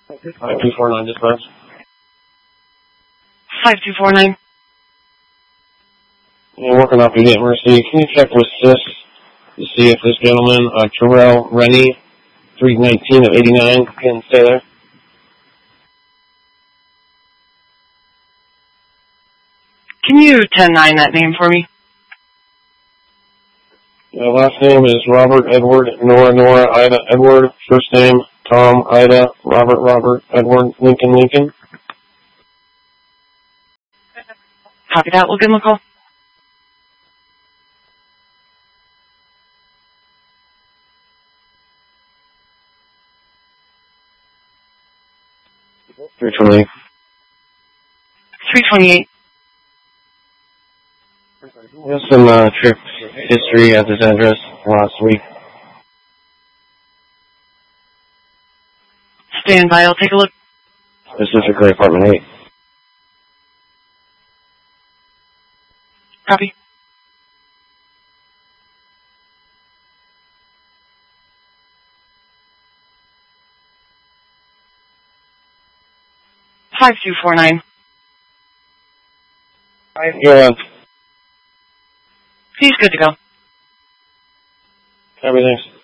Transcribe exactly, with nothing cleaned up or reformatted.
five two four nine, dispatch. five two four nine. Yeah, working off Unit Mercy. Can you check with S I S to see if this gentleman, uh, Terrell Rennie, three nineteen of eighty-nine, can stay there? Can you ten nine that name for me? Uh, last name is Robert Edward, Nora Nora, Ida Edward. First name, Tom, Ida, Robert Robert, Edward, Lincoln Lincoln. Copy that. We'll give him a call. three twenty-eight. three twenty-eight. We have some uh, trip history at this address last week. Stand by. I'll take a look. Specifically, apartment eight. Copy. five two four nine. Yeah. He's good to go. Everything's